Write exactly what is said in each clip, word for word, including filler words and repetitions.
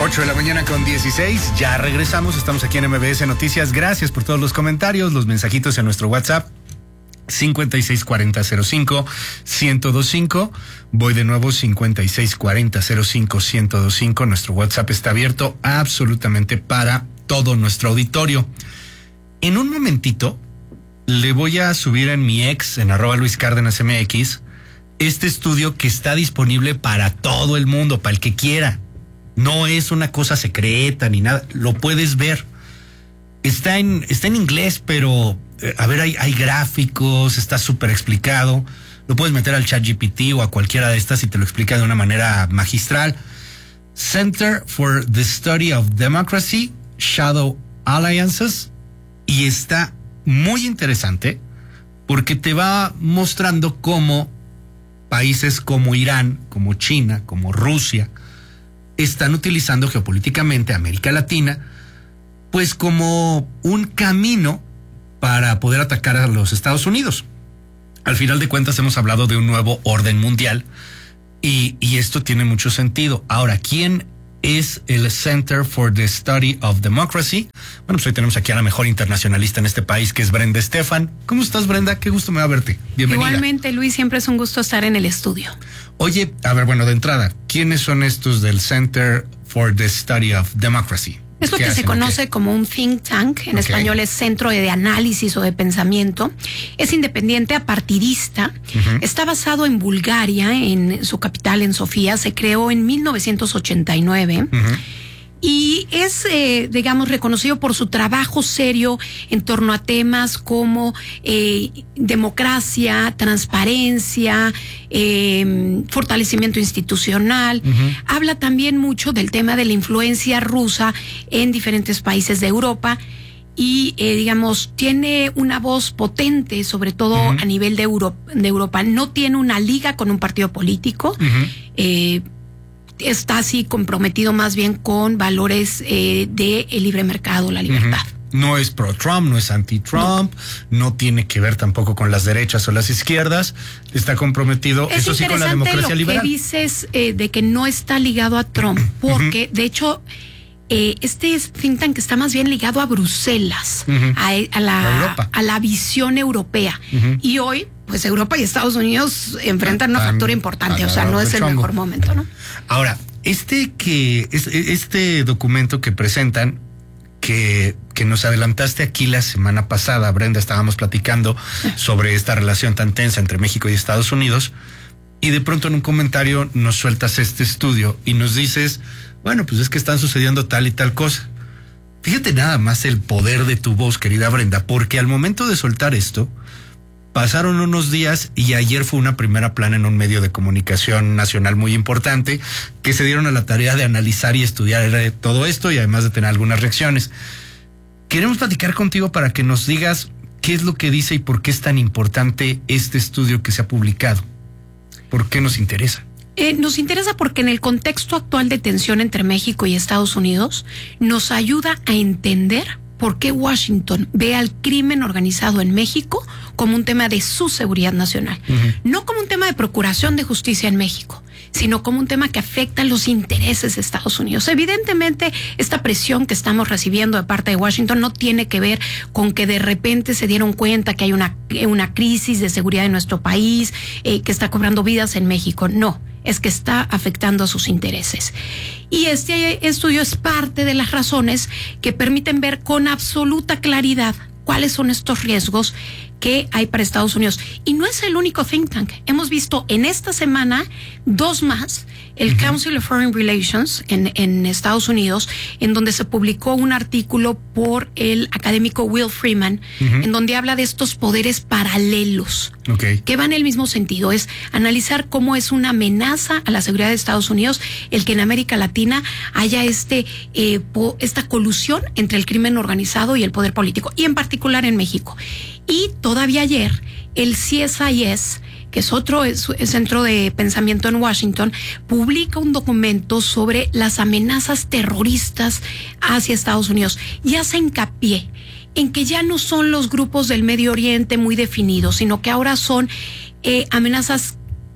ocho de la mañana con dieciséis, ya regresamos, estamos aquí en M B S Noticias. Gracias por todos los comentarios, los mensajitos en nuestro WhatsApp cincuenta y seis cuarenta cero cinco ciento veinticinco. Voy de nuevo, cincuenta y seis cuarenta cero cinco ciento veinticinco. Nuestro WhatsApp está abierto absolutamente para todo nuestro auditorio. En un momentito le voy a subir en mi ex, en arroba Luis Cárdenas M X, este estudio que está disponible para todo el mundo, para el que quiera. No es una cosa secreta ni nada, lo puedes ver. Está en, está en inglés, pero eh, a ver, hay, hay gráficos, está súper explicado. Lo puedes meter al ChatGPT o a cualquiera de estas y te lo explica de una manera magistral. Center for the Study of Democracy, Shadow Alliances, y está muy interesante porque te va mostrando cómo países como Irán, como China, como Rusia, están utilizando geopolíticamente a América Latina, pues como un camino para poder atacar a los Estados Unidos. Al final de cuentas hemos hablado de un nuevo orden mundial y, y esto tiene mucho sentido. Ahora, ¿quién es el Center for the Study of Democracy? Bueno, pues hoy tenemos aquí a la mejor internacionalista en este país, que es Brenda Estefan. ¿Cómo estás, Brenda? Qué gusto me da verte. Bienvenida. Igualmente, Luis, siempre es un gusto estar en el estudio. Oye, a ver, bueno, de entrada, ¿quiénes son estos del Center for the Study of Democracy? Es lo que se conoce como un think tank, en okay. español es centro de análisis o de pensamiento. Es independiente, apartidista. Uh-huh. Está basado en Bulgaria, en su capital, en Sofía. Se creó en mil novecientos ochenta y nueve. Uh-huh. Y es, eh, digamos, reconocido por su trabajo serio en torno a temas como eh, democracia, transparencia, eh, fortalecimiento institucional. Uh-huh. Habla también mucho del tema de la influencia rusa en diferentes países de Europa y, eh, digamos, tiene una voz potente, sobre todo uh-huh. a nivel de, Euro- de Europa. No tiene una liga con un partido político. Uh-huh. eh, está así comprometido más bien con valores eh, de el libre mercado, la libertad. Uh-huh. No es pro-Trump, no es anti-Trump, no. no tiene que ver tampoco con las derechas o las izquierdas, está comprometido, es eso sí, con la democracia lo liberal. Que dices eh, de que no está ligado a Trump, porque uh-huh. de hecho eh, este think tank está más bien ligado a Bruselas, uh-huh. a, a, la, a, a la visión europea, uh-huh. y hoy pues Europa y Estados Unidos enfrentan una factura importante, o sea, no es el chongo. Mejor momento, ¿no? Ahora, este que este documento que presentan, que, que nos adelantaste aquí la semana pasada, Brenda, estábamos platicando sobre esta relación tan tensa entre México y Estados Unidos, y de pronto en un comentario nos sueltas este estudio y nos dices, bueno, pues es que están sucediendo tal y tal cosa. Fíjate nada más el poder de tu voz, querida Brenda, porque al momento de soltar esto, pasaron unos días y ayer fue una primera plana en un medio de comunicación nacional muy importante que se dieron a la tarea de analizar y estudiar todo esto y además de tener algunas reacciones. Queremos platicar contigo para que nos digas qué es lo que dice y por qué es tan importante este estudio que se ha publicado. ¿Por qué nos interesa? Eh, nos interesa porque en el contexto actual de tensión entre México y Estados Unidos nos ayuda a entender por qué Washington ve al crimen organizado en México como un tema de su seguridad nacional. Uh-huh. No como un tema de procuración de justicia en México, sino como un tema que afecta los intereses de Estados Unidos. Evidentemente, esta presión que estamos recibiendo de parte de Washington no tiene que ver con que de repente se dieron cuenta que hay una, una crisis de seguridad en nuestro país, eh, que está cobrando vidas en México. No, es que está afectando a sus intereses. Y este estudio es parte de las razones que permiten ver con absoluta claridad cuáles son estos riesgos que hay para Estados Unidos. Y no es el único think tank. Hemos visto en esta semana dos más, el uh-huh. Council of Foreign Relations en, en Estados Unidos, en donde se publicó un artículo por el académico Will Freeman, uh-huh. en donde habla de estos poderes paralelos, okay. que van en el mismo sentido. Es analizar cómo es una amenaza a la seguridad de Estados Unidos el que en América Latina haya este eh, po, esta colusión entre el crimen organizado y el poder político, y en particular en México. Y todavía ayer, el C S I S, que es otro es, es centro de pensamiento en Washington, publica un documento sobre las amenazas terroristas hacia Estados Unidos y hace hincapié en que ya no son los grupos del Medio Oriente muy definidos, sino que ahora son eh, amenazas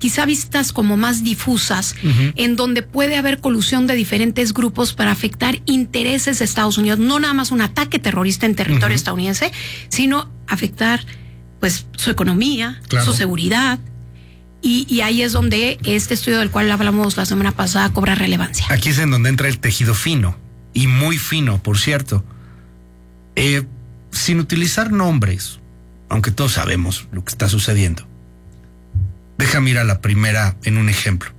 quizá vistas como más difusas, uh-huh. en donde puede haber colusión de diferentes grupos para afectar intereses de Estados Unidos, no nada más un ataque terrorista en territorio uh-huh. estadounidense, sino afectar pues su economía, claro. su seguridad. Y, y ahí es donde este estudio del cual hablamos la semana pasada cobra relevancia. Aquí es en donde entra el tejido fino, y muy fino, por cierto. Eh, sin utilizar nombres, aunque todos sabemos lo que está sucediendo. Déjame ir a la primera en un ejemplo.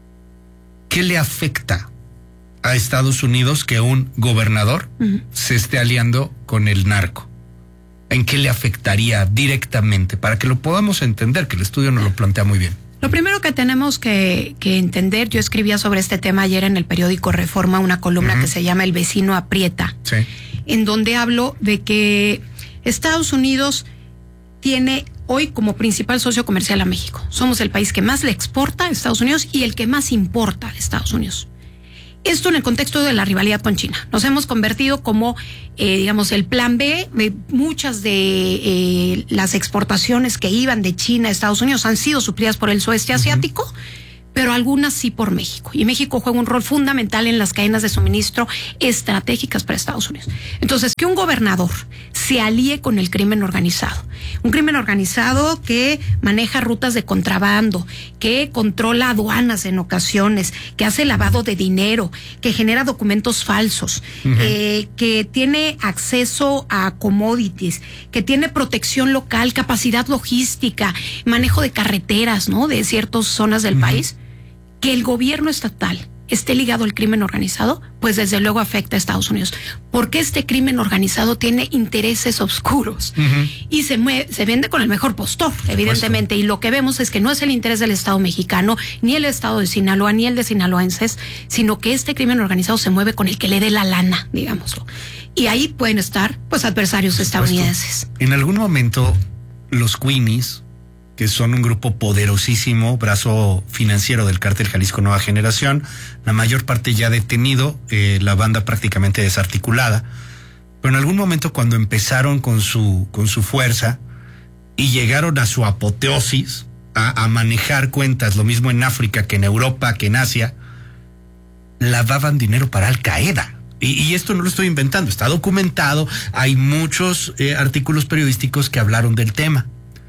¿Qué le afecta a Estados Unidos que un gobernador uh-huh. se esté aliando con el narco? ¿En qué le afectaría directamente? Para que lo podamos entender, que el estudio nos lo plantea muy bien. Lo primero que tenemos que, que entender, yo escribía sobre este tema ayer en el periódico Reforma, una columna uh-huh. que se llama El vecino aprieta, sí. en donde hablo de que Estados Unidos tiene hoy como principal socio comercial a México. Somos el país que más le exporta a Estados Unidos y el que más importa a Estados Unidos. Esto en el contexto de la rivalidad con China. Nos hemos convertido como, eh, digamos, el plan B. De muchas de eh, las exportaciones que iban de China a Estados Unidos han sido suplidas por el sudeste asiático, uh-huh. pero algunas sí por México. Y México juega un rol fundamental en las cadenas de suministro estratégicas para Estados Unidos. Entonces, que un gobernador se alíe con el crimen organizado, un crimen organizado que maneja rutas de contrabando, que controla aduanas en ocasiones, que hace lavado de dinero, que genera documentos falsos, uh-huh. eh, que tiene acceso a commodities, que tiene protección local, capacidad logística, manejo de carreteras, ¿no? De ciertas zonas del uh-huh. país. Que el gobierno estatal esté ligado al crimen organizado, pues desde luego afecta a Estados Unidos. Porque este crimen organizado tiene intereses oscuros uh-huh. y se, mueve, se vende con el mejor postor, evidentemente. Y lo que vemos es que no es el interés del Estado mexicano, ni el Estado de Sinaloa, ni el de sinaloenses, sino que este crimen organizado se mueve con el que le dé la lana, digámoslo. Y ahí pueden estar, pues, adversarios estadounidenses. En algún momento, los Queenies, que son un grupo poderosísimo, brazo financiero del cártel Jalisco Nueva Generación, la mayor parte ya detenido, eh, la banda prácticamente desarticulada, pero en algún momento cuando empezaron con su, con su fuerza y llegaron a su apoteosis, a, a manejar cuentas, lo mismo en África que en Europa, que en Asia, lavaban dinero para Al Qaeda. Y, y esto no lo estoy inventando, está documentado, hay muchos eh, artículos periodísticos que hablaron del tema.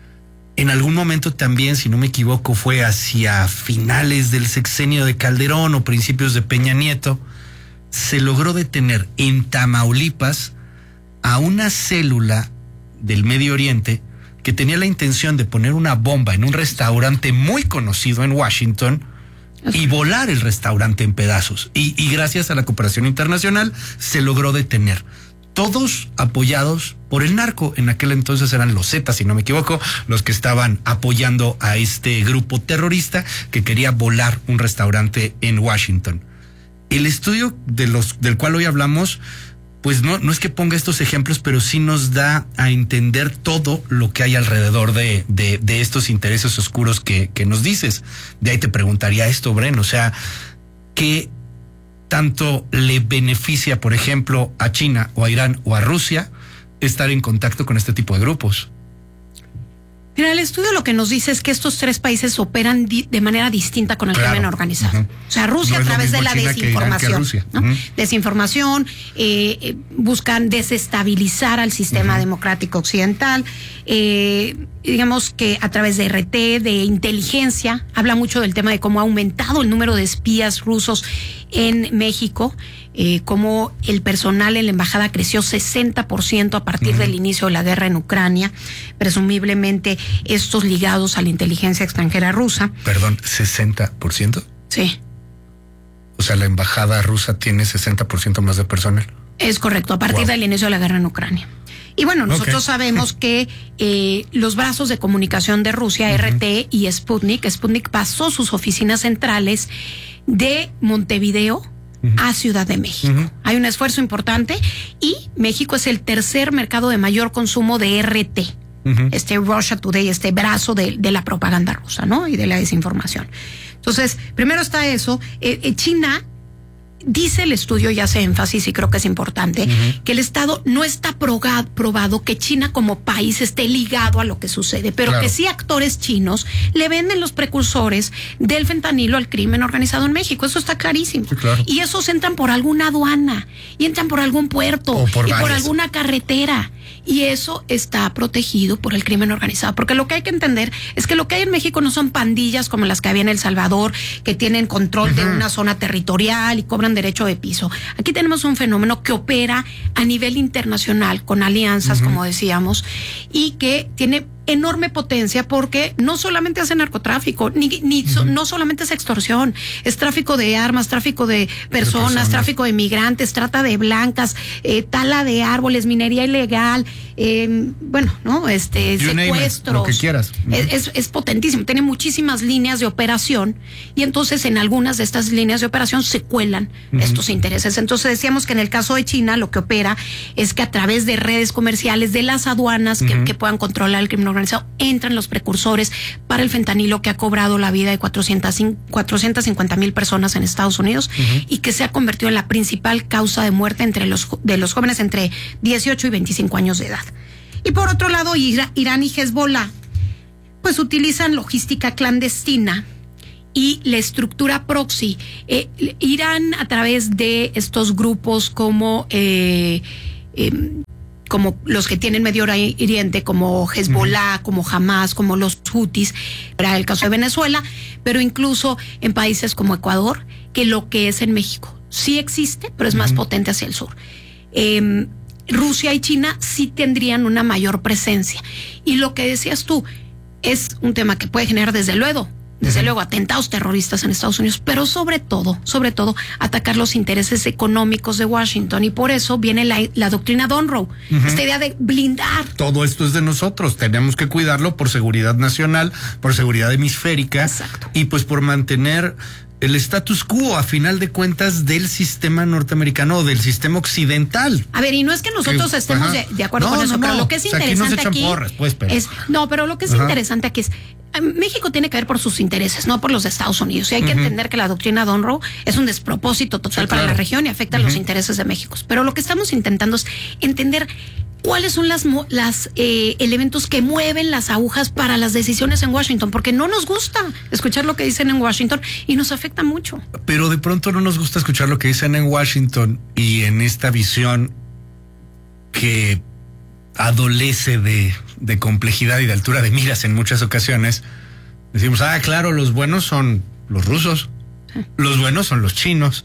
En algún momento también, si no me equivoco, fue hacia finales del sexenio de Calderón o principios de Peña Nieto, se logró detener en Tamaulipas a una célula del Medio Oriente que tenía la intención de poner una bomba en un restaurante muy conocido en Washington y volar el restaurante en pedazos. Y, y gracias a la cooperación internacional se logró detener. Todos apoyados por el narco. En aquel entonces eran los Zetas, si no me equivoco, los que estaban apoyando a este grupo terrorista que quería volar un restaurante en Washington. El estudio de los, del cual hoy hablamos, pues no, no es que ponga estos ejemplos, pero sí nos da a entender todo lo que hay alrededor de, de, de estos intereses oscuros que, que nos dices. De ahí te preguntaría esto, Bren, o sea, ¿qué tanto le beneficia, por ejemplo, a China o a Irán o a Rusia estar en contacto con este tipo de grupos? Mira, el estudio lo que nos dice es que estos tres países operan di- de manera distinta con el claro. crimen organizado. Uh-huh. O sea, Rusia no a través de la China desinformación. Que ¿no? Uh-huh. Desinformación, eh, eh, buscan desestabilizar al sistema uh-huh. democrático occidental. Eh, digamos que a través de R T, de inteligencia, habla mucho del tema de cómo ha aumentado el número de espías rusos en México, eh, cómo el personal en la embajada creció sesenta por ciento a partir uh-huh. del inicio de la guerra en Ucrania, presumiblemente estos ligados a la inteligencia extranjera rusa. Perdón, ¿sesenta por ciento? Sí. O sea, la embajada rusa tiene sesenta por ciento más de personal. Es correcto, a partir wow. del inicio de la guerra en Ucrania. Y bueno, nosotros okay. sabemos que eh, los brazos de comunicación de Rusia, uh-huh. R T y Sputnik, Sputnik pasó sus oficinas centrales de Montevideo uh-huh. a Ciudad de México. Uh-huh. Hay un esfuerzo importante y México es el tercer mercado de mayor consumo de R T. Uh-huh. Este Russia Today, este brazo de, de la propaganda rusa, ¿no? Y de la desinformación. Entonces, primero está eso. Eh, eh, China Dice el estudio, y hace énfasis, y creo que es importante, uh-huh. que el Estado no está proga- probado que China como país esté ligado a lo que sucede, pero claro. que sí actores chinos le venden los precursores del fentanilo al crimen organizado en México. Eso está clarísimo. Sí, claro. Y esos entran por alguna aduana, y entran por algún puerto, o por y varias. por alguna carretera. Y eso está protegido por el crimen organizado. Porque lo que hay que entender es que lo que hay en México no son pandillas como las que había en El Salvador, que tienen control uh-huh. de una zona territorial y cobran derecho de piso. Aquí tenemos un fenómeno que opera a nivel internacional, con alianzas, uh-huh. como decíamos, y que tiene enorme potencia porque no solamente hace narcotráfico, ni, ni uh-huh. so, no solamente es extorsión, es tráfico de armas, tráfico de personas, de personas. tráfico de migrantes, trata de blancas, eh, tala de árboles, minería ilegal, eh, bueno, no, este, you secuestros. Lo que quieras. Uh-huh. Es, es, es potentísimo, tiene muchísimas líneas de operación y entonces en algunas de estas líneas de operación se cuelan uh-huh. estos intereses. Entonces decíamos que en el caso de China lo que opera es que a través de redes comerciales, de las aduanas uh-huh. que, que puedan controlar el crimen organizado, entran los precursores para el fentanilo que ha cobrado la vida de cuatrocientas cincuenta mil personas en Estados Unidos uh-huh. y que se ha convertido en la principal causa de muerte entre los, de los jóvenes entre dieciocho y veinticinco años de edad. Y por otro lado, Ira, Irán y Hezbollah pues utilizan logística clandestina y la estructura proxy. Eh, Irán, a través de estos grupos como eh, eh, como los que tienen Medio Oriente, como Hezbollah, uh-huh. como Hamas, como los Houthis, era el caso de Venezuela, pero incluso en países como Ecuador, que lo que es en México sí existe, pero es uh-huh. más potente hacia el sur. Eh, Rusia y China sí tendrían una mayor presencia. Y lo que decías tú, es un tema que puede generar desde luego, desde uh-huh. luego atentados terroristas en Estados Unidos, pero sobre todo, sobre todo, atacar los intereses económicos de Washington. Y por eso viene la, la doctrina Donroe, uh-huh. esta idea de blindar. Todo esto es de nosotros, tenemos que cuidarlo por seguridad nacional, por seguridad hemisférica. Exacto. Y pues por mantener el status quo, a final de cuentas, del sistema norteamericano, del sistema occidental. A ver, y no es que nosotros que, estemos de, de acuerdo no, con eso, no, pero no. lo que es o sea, interesante aquí, no aquí porras, pues, es, no, pero lo que es ajá. interesante aquí es, México tiene que ver por sus intereses, no por los de Estados Unidos. Y hay uh-huh. que entender que la doctrina Donroe es un despropósito total sí, para claro. la región y afecta uh-huh. a los intereses de México. Pero lo que estamos intentando es entender cuáles son las, las eh, elementos que mueven las agujas para las decisiones en Washington, porque no nos gusta escuchar lo que dicen en Washington y nos afecta mucho. Pero de pronto no nos gusta escuchar lo que dicen en Washington y en esta visión que adolece de, de complejidad y de altura de miras en muchas ocasiones. Decimos, ah, claro, los buenos son los rusos, sí. los buenos son los chinos,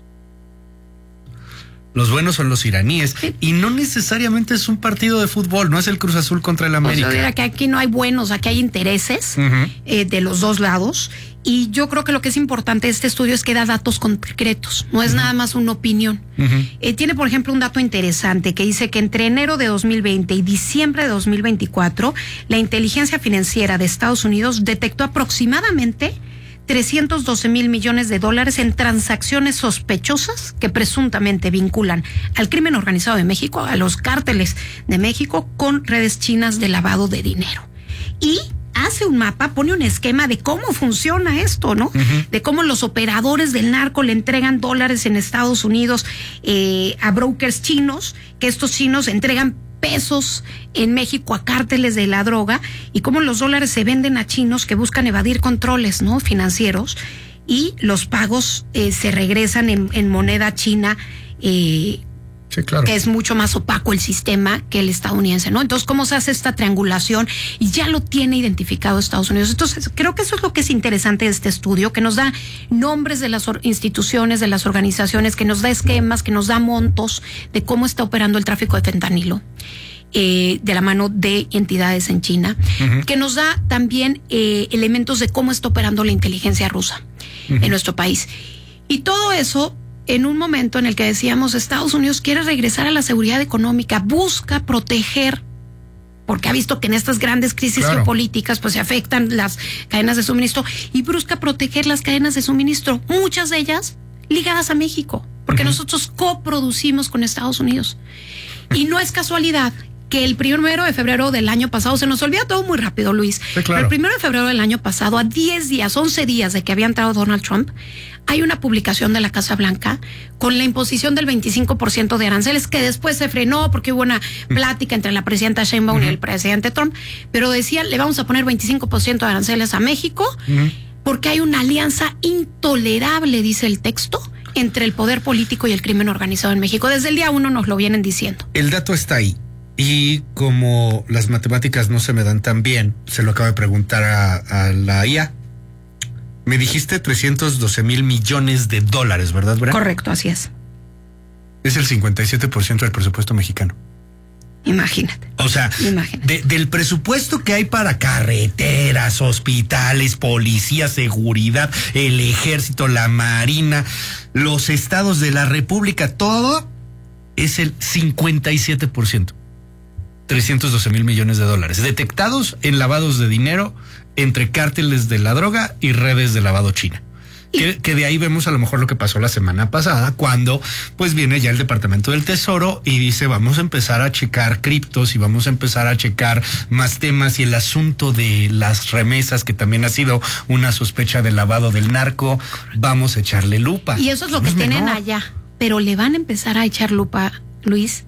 los buenos son los iraníes, sí. y no necesariamente es un partido de fútbol, no es el Cruz Azul contra el América. Pues yo diría que aquí no hay buenos, aquí hay intereses uh-huh. eh, de los dos lados, y yo creo que lo que es importante de este estudio es que da datos concretos, no es uh-huh. nada más una opinión. Uh-huh. Eh, tiene, por ejemplo, un dato interesante que dice que entre enero de dos mil veinte y diciembre de dos mil veinticuatro, la inteligencia financiera de Estados Unidos detectó aproximadamente trescientos doce mil millones de dólares en transacciones sospechosas que presuntamente vinculan al crimen organizado de México, a los cárteles de México, con redes chinas de lavado de dinero. Y hace un mapa, pone un esquema de cómo funciona esto, ¿no? Uh-huh. De cómo los operadores del narco le entregan dólares en Estados Unidos eh, a brokers chinos, que estos chinos entregan pesos en México a cárteles de la droga, y cómo los dólares se venden a chinos que buscan evadir controles, ¿no?, financieros, y los pagos eh, se regresan en, en moneda china, eh, sí, claro. que es mucho más opaco el sistema que el estadounidense, ¿no? Entonces, ¿cómo se hace esta triangulación? Y ya lo tiene identificado Estados Unidos. Entonces, creo que eso es lo que es interesante de este estudio, que nos da nombres de las instituciones, de las organizaciones, que nos da esquemas, que nos da montos de cómo está operando el tráfico de fentanilo, eh, de la mano de entidades en China, uh-huh. que nos da también eh, elementos de cómo está operando la inteligencia rusa uh-huh. en nuestro país. Y todo eso en un momento en el que decíamos, Estados Unidos quiere regresar a la seguridad económica, busca proteger, porque ha visto que en estas grandes crisis claro. geopolíticas pues se afectan las cadenas de suministro, y busca proteger las cadenas de suministro, muchas de ellas ligadas a México, porque uh-huh. nosotros coproducimos con Estados Unidos. Y no es casualidad que el primero de febrero del año pasado, se nos olvida todo muy rápido, Luis, sí, claro. pero el primero de febrero del año pasado, a diez días, once días de que había entrado Donald Trump, hay una publicación de la Casa Blanca con la imposición del veinticinco por ciento de aranceles, que después se frenó porque hubo una plática entre la presidenta Sheinbaum uh-huh. y el presidente Trump, pero decía, le vamos a poner veinticinco por ciento de aranceles a México, uh-huh. porque hay una alianza intolerable, dice el texto, entre el poder político y el crimen organizado en México. Desde el día uno nos lo vienen diciendo. El dato está ahí. Y como las matemáticas no se me dan tan bien, se lo acabo de preguntar a, a la I A. Me dijiste trescientos doce mil millones de dólares, ¿verdad, Bra? Correcto, así es. Es el cincuenta y siete por ciento del presupuesto mexicano. Imagínate. O sea, Imagínate. De, del presupuesto que hay para carreteras, hospitales, policía, seguridad, el ejército, la marina, los estados de la república, todo es el cincuenta y siete por ciento. trescientos doce mil millones de dólares detectados en lavados de dinero entre cárteles de la droga y redes de lavado china. Que, que de ahí vemos a lo mejor lo que pasó la semana pasada, cuando pues viene ya el Departamento del Tesoro y dice vamos a empezar a checar criptos y vamos a empezar a checar más temas, y el asunto de las remesas, que también ha sido una sospecha de lavado del narco, vamos a echarle lupa. Y eso es lo que tienen allá, pero le van a empezar a echar lupa, Luis,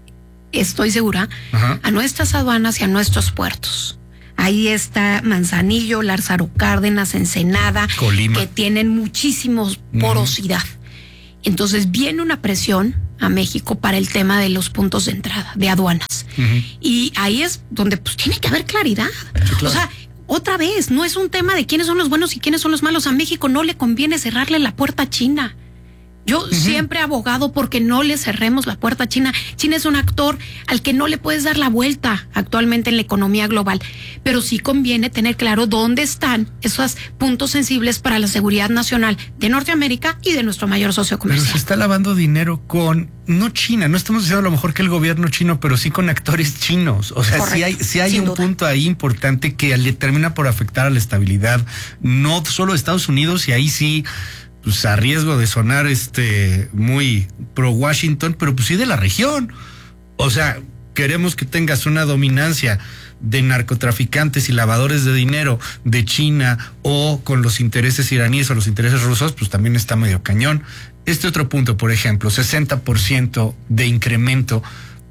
estoy segura, Ajá. a nuestras aduanas y a nuestros puertos. Ahí está Manzanillo, Lázaro Cárdenas, Ensenada, Colima, que tienen muchísimos porosidad. Uh-huh. Entonces viene una presión a México para el tema de los puntos de entrada, de aduanas. Uh-huh. Y ahí es donde pues tiene que haber claridad. Sí, claro. O sea, otra vez, no es un tema de quiénes son los buenos y quiénes son los malos. A México no le conviene cerrarle la puerta a China. Yo uh-huh. siempre he abogado porque no le cerremos la puerta a China. China es un actor al que no le puedes dar la vuelta actualmente en la economía global, pero sí conviene tener claro dónde están esos puntos sensibles para la seguridad nacional de Norteamérica y de nuestro mayor socio comercial. Pero se está lavando dinero con, no China, no estamos diciendo a lo mejor que el gobierno chino, pero sí con actores chinos. O sea, Correcto, sí hay, sí hay un duda. punto ahí importante que le termina por afectar a la estabilidad, no solo de Estados Unidos, y ahí sí... pues a riesgo de sonar este muy pro Washington, pero pues sí de la región. O sea, queremos que tengas una dominancia de narcotraficantes y lavadores de dinero de China, o con los intereses iraníes o los intereses rusos, pues también está medio cañón. Este otro punto, por ejemplo, sesenta por ciento de incremento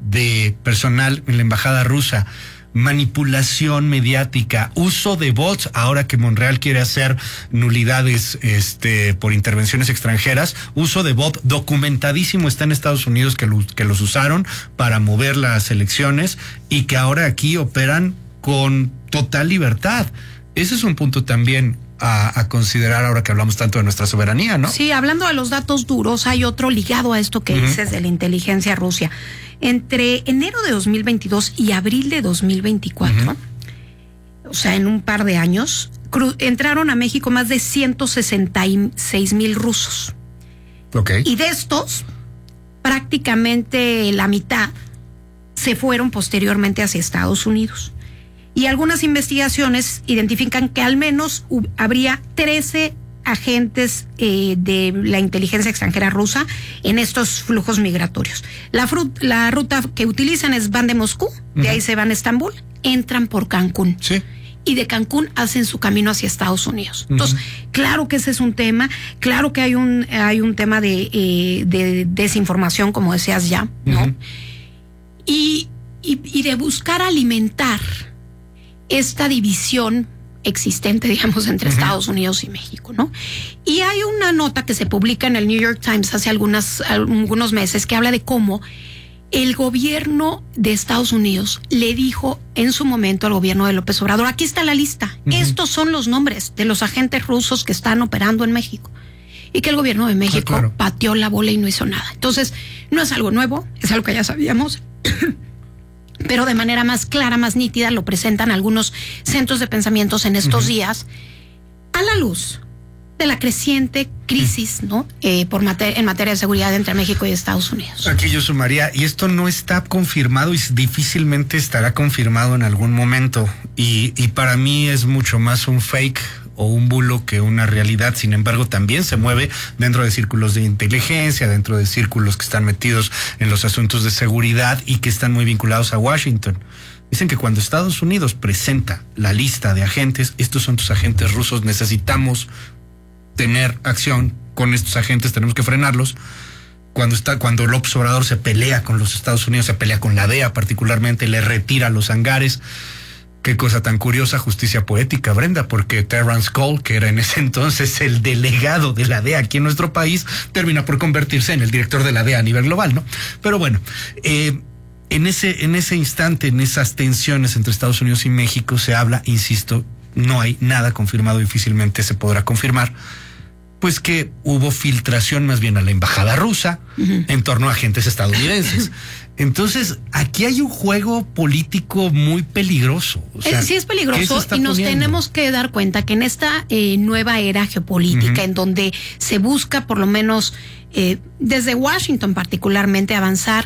de personal en la embajada rusa, manipulación mediática, uso de bots, ahora que Monreal quiere hacer nulidades este por intervenciones extranjeras, uso de bot documentadísimo está en Estados Unidos que, lo, que los usaron para mover las elecciones y que ahora aquí operan con total libertad. Ese es un punto también a, a considerar ahora que hablamos tanto de nuestra soberanía, ¿no? Sí, hablando de los datos duros, hay otro ligado a esto que uh-huh. dices de la inteligencia Rusia. Entre enero de dos mil veintidós y abril de dos mil veinticuatro, uh-huh. o sea, en un par de años, cru- entraron a México más de ciento sesenta y seis mil rusos. Okay. Y de estos, prácticamente la mitad se fueron posteriormente hacia Estados Unidos. Y algunas investigaciones identifican que al menos uh, habría trece agentes eh, de la inteligencia extranjera rusa en estos flujos migratorios. La, fru- la ruta que utilizan es van de Moscú, uh-huh. de ahí se van a Estambul, entran por Cancún. Sí. Y de Cancún hacen su camino hacia Estados Unidos. Uh-huh. Entonces, claro que ese es un tema, claro que hay un, hay un tema de, eh, de desinformación, como decías ya, ¿no? Uh-huh. Y, y, y de buscar alimentar esta división existente, digamos, entre uh-huh. Estados Unidos y México, ¿no? Y hay una nota que se publica en el New York Times hace algunas, algunos meses que habla de cómo el gobierno de Estados Unidos le dijo en su momento al gobierno de López Obrador, aquí está la lista, uh-huh. estos son los nombres de los agentes rusos que están operando en México. Y que el gobierno de México ah, claro. pateó la bola y no hizo nada. Entonces, no es algo nuevo, es algo que ya sabíamos. Pero de manera más clara, más nítida, lo presentan algunos centros de pensamientos en estos uh-huh. días, a la luz de la creciente crisis, ¿no? Eh, por mater- en materia de seguridad entre México y Estados Unidos. Aquí yo sumaría, y esto no está confirmado y difícilmente estará confirmado en algún momento, y, y para mí es mucho más un fake o un bulo que una realidad. Sin embargo, también se mueve dentro de círculos de inteligencia, dentro de círculos que están metidos en los asuntos de seguridad y que están muy vinculados a Washington. Dicen que cuando Estados Unidos presenta la lista de agentes, estos son tus agentes rusos, necesitamos tener acción con estos agentes, tenemos que frenarlos. Cuando está, cuando López Obrador se pelea con los Estados Unidos, se pelea con la D E A particularmente, le retira los hangares. Qué cosa tan curiosa, justicia poética, Brenda, porque Terrence Cole, que era en ese entonces el delegado de la D E A aquí en nuestro país, termina por convertirse en el director de la D E A a nivel global, ¿no? Pero bueno, eh, en ese, en ese instante, en esas tensiones entre Estados Unidos y México, se habla, insisto, no hay nada confirmado, difícilmente se podrá confirmar, pues que hubo filtración más bien a la embajada rusa uh-huh. en torno a agentes estadounidenses. Entonces, aquí hay un juego político muy peligroso. O sea, sí es peligroso y nos poniendo? tenemos que dar cuenta que en esta eh, nueva era geopolítica, uh-huh. en donde se busca por lo menos eh, desde Washington particularmente avanzar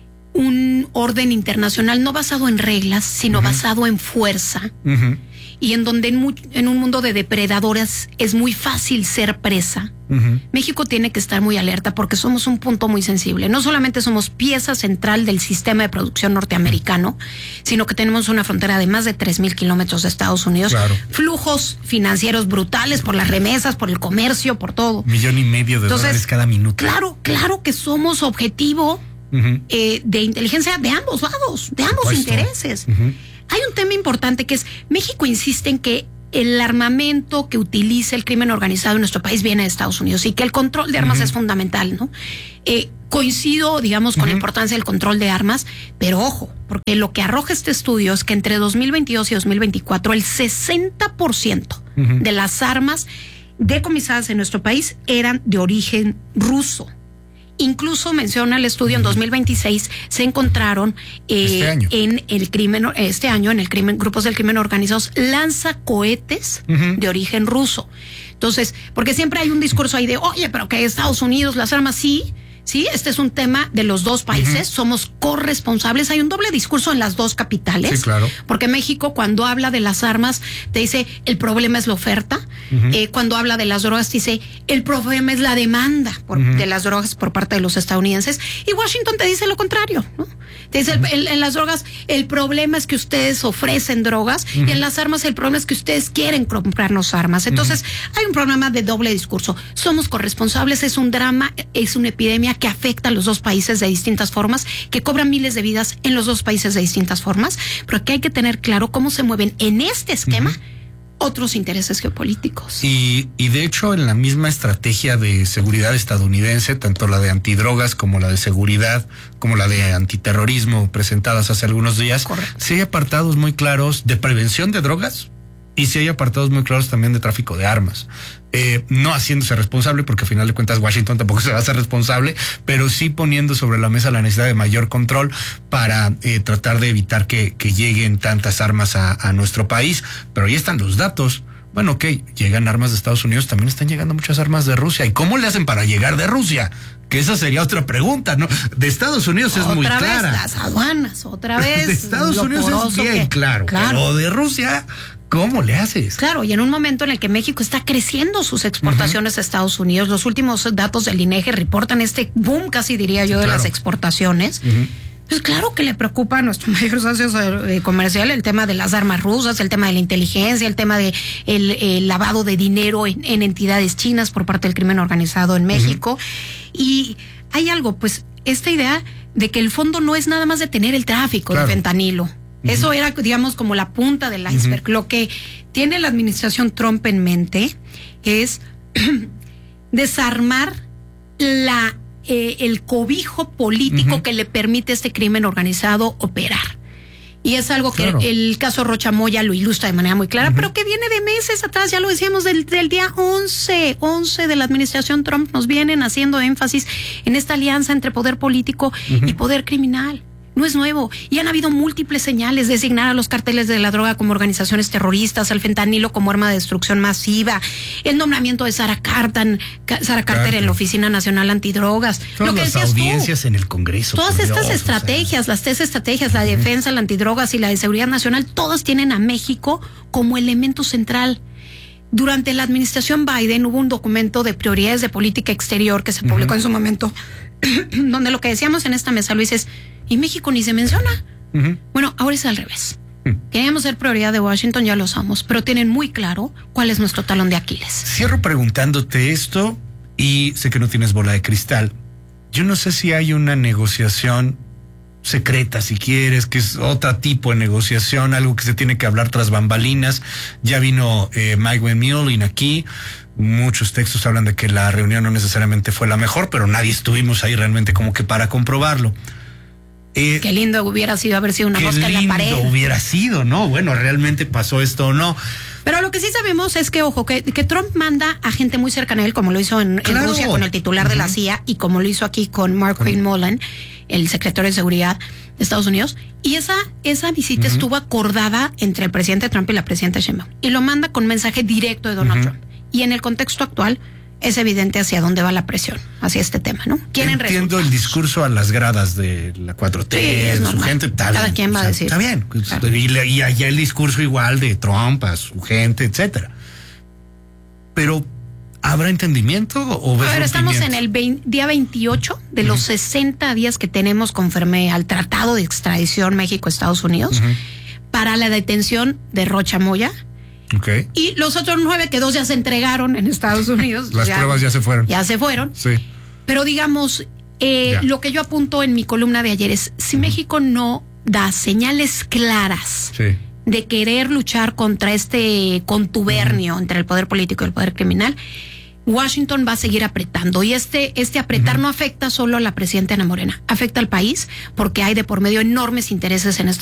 un orden internacional no basado en reglas, sino uh-huh. basado en fuerza. Uh-huh. Y en donde en, mu- en un mundo de depredadores es muy fácil ser presa. Uh-huh. México tiene que estar muy alerta porque somos un punto muy sensible. No solamente somos pieza central del sistema de producción norteamericano, sino que tenemos una frontera de más de tres mil kilómetros de Estados Unidos. Claro. Flujos financieros brutales por las remesas, por el comercio, por todo. Millón y medio de Entonces, dólares cada minuto. Claro, claro que somos objetivo uh-huh. eh, de inteligencia de ambos lados, de ambos intereses. Uh-huh. Hay un tema importante que es, México insiste en que el armamento que utiliza el crimen organizado en nuestro país viene de Estados Unidos y que el control de armas uh-huh. es fundamental, ¿no? Eh, coincido, digamos, con uh-huh. la importancia del control de armas, pero ojo, porque lo que arroja este estudio es que entre dos mil veintidós y dos mil veinticuatro el sesenta por ciento uh-huh. de las armas decomisadas en nuestro país eran de origen ruso. Incluso menciona el estudio en dos mil veintiséis se encontraron eh, este año. en el crimen este año en el crimen grupos del crimen organizados lanzacohetes uh-huh. de origen ruso. Entonces, porque siempre hay un discurso ahí de, oye, pero que Estados Unidos las armas sí. Sí, este es un tema de los dos países, uh-huh. somos corresponsables, hay un doble discurso en las dos capitales, sí, claro. porque México cuando habla de las armas te dice el problema es la oferta, uh-huh. eh, cuando habla de las drogas te dice el problema es la demanda por, uh-huh. de las drogas por parte de los estadounidenses, y Washington te dice lo contrario, ¿no? Te dice uh-huh. el, el, en las drogas el problema es que ustedes ofrecen drogas uh-huh. y en las armas el problema es que ustedes quieren comprarnos armas, entonces uh-huh. hay un problema de doble discurso, somos corresponsables, es un drama, es una epidemia que afecta a los dos países de distintas formas, que cobran miles de vidas en los dos países de distintas formas, pero que hay que tener claro cómo se mueven en este esquema uh-huh. otros intereses geopolíticos. Y, y de hecho en la misma estrategia de seguridad estadounidense, tanto la de antidrogas como la de seguridad, como la de antiterrorismo presentadas hace algunos días, Correcto. sí hay apartados muy claros de prevención de drogas y sí hay apartados muy claros también de tráfico de armas. Eh, no haciéndose responsable, porque al final de cuentas Washington tampoco se va a hacer responsable, pero sí poniendo sobre la mesa la necesidad de mayor control para eh, tratar de evitar que, que lleguen tantas armas a, a nuestro país. Pero ahí están los datos. Bueno, ok, llegan armas de Estados Unidos, también están llegando muchas armas de Rusia. ¿Y cómo le hacen para llegar de Rusia? Que esa sería otra pregunta, ¿no? De Estados Unidos es otra muy vez clara. Las aduanas, otra vez. De Estados Unidos es bien que, claro, claro, pero de Rusia, ¿cómo le haces? Claro, y en un momento en el que México está creciendo sus exportaciones uh-huh. a Estados Unidos, los últimos datos del INEGI reportan este boom, casi diría yo, sí, de claro. las exportaciones. Uh-huh. Pues claro que le preocupa a nuestro mayor socio eh, comercial el tema de las armas rusas, el tema de la inteligencia, el tema de el, el lavado de dinero en, en entidades chinas por parte del crimen organizado en México. Uh-huh. Y hay algo, pues, esta idea de que el fondo no es nada más detener el tráfico claro. de fentanilo. Uh-huh. Eso era, digamos, como la punta del iceberg. Uh-huh. Lo que tiene la administración Trump en mente es desarmar la eh, el cobijo político uh-huh. que le permite a este crimen organizado operar. Y es algo claro. que el caso Rocha Moya lo ilustra de manera muy clara, uh-huh. pero que viene de meses atrás, ya lo decíamos, del, del día once, once de la administración Trump, nos vienen haciendo énfasis en esta alianza entre poder político uh-huh. y poder criminal. No es nuevo, y han habido múltiples señales, designar a los carteles de la droga como organizaciones terroristas, al fentanilo como arma de destrucción masiva, el nombramiento de Sara Carter, Sara Carter en la Oficina Nacional Antidrogas, todas lo que las audiencias tú, en el Congreso. Todas estas Dios, estrategias, o sea. las tres estrategias, la uh-huh. defensa, la antidrogas y la de seguridad nacional, todas tienen a México como elemento central. Durante la administración Biden hubo un documento de prioridades de política exterior que se publicó uh-huh. en su momento, donde lo que decíamos en esta mesa, Luis, es, y México ni se menciona. Uh-huh. Bueno, ahora es al revés. Uh-huh. Queríamos ser prioridad de Washington, ya lo somos, pero tienen muy claro cuál es nuestro talón de Aquiles. Cierro preguntándote esto, y sé que no tienes bola de cristal. Yo no sé si hay una negociación secreta, si quieres, que es otro tipo de negociación, algo que se tiene que hablar tras bambalinas. Ya vino eh, Mike Wendell aquí. Muchos textos hablan de que la reunión no necesariamente fue la mejor, pero nadie estuvimos ahí realmente como que para comprobarlo. Eh, qué lindo hubiera sido haber sido una mosca en la pared. Qué lindo hubiera sido, ¿no? Bueno, realmente pasó esto o no. Pero lo que sí sabemos es que, ojo, que, que Trump manda a gente muy cercana a él, como lo hizo en, claro. en Rusia con el titular uh-huh. de la C I A y como lo hizo aquí con Mark uh-huh. Mullen, el secretario de Seguridad de Estados Unidos. Y esa, esa visita uh-huh. estuvo acordada entre el presidente Trump y la presidenta Sheinbaum. Y lo manda con mensaje directo de Donald uh-huh. Trump. Y en el contexto actual es evidente hacia dónde va la presión, hacia este tema, ¿no? Quieren Entiendo resultados. El discurso a las gradas de la cuatro T, sí, de su gente. Está Cada bien, quien va o sea, a decir. Está bien. Claro. Y, y allá el discurso igual de Trump a su gente, etcétera. Pero, ¿habrá entendimiento o ves A ver, estamos en el veinte, día veintiocho de los uh-huh. sesenta días que tenemos conforme al Tratado de Extradición México-Estados Unidos uh-huh. para la detención de Rocha Moya. Okay. Y los otros nueve, que dos ya se entregaron en Estados Unidos. Las ya, pruebas ya se fueron. Ya se fueron. Sí. Pero digamos, eh, lo que yo apunto en mi columna de ayer es, si uh-huh. México no da señales claras sí. de querer luchar contra este contubernio uh-huh. entre el poder político y el poder criminal, Washington va a seguir apretando. Y este, este apretar uh-huh. no afecta solo a la presidenta Ana Morena, afecta al país porque hay de por medio enormes intereses en esta